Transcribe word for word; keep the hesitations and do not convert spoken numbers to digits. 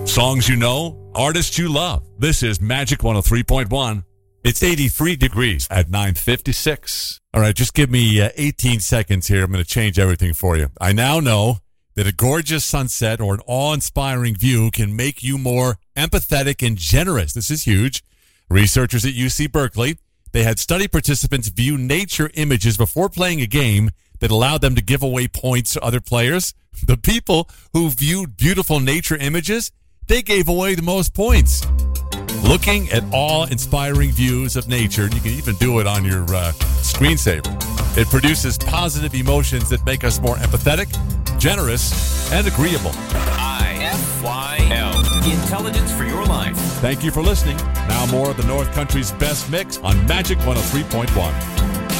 Songs you know, artists you love. This is Magic one oh three point one. It's eighty-three degrees at nine fifty-six. All right, just give me uh, eighteen seconds here. I'm going to change everything for you. I now know that a gorgeous sunset or an awe-inspiring view can make you more empathetic and generous. This is huge. Researchers at U C Berkeley, they had study participants view nature images before playing a game that allowed them to give away points to other players. The people who viewed beautiful nature images, they gave away the most points. Looking at awe-inspiring views of nature, and you can even do it on your uh, screensaver. It produces positive emotions that make us more empathetic, generous, and agreeable. I F Y L. Intelligence for your life. Thank you for listening. Now more of the North Country's best mix on Magic one oh three point one.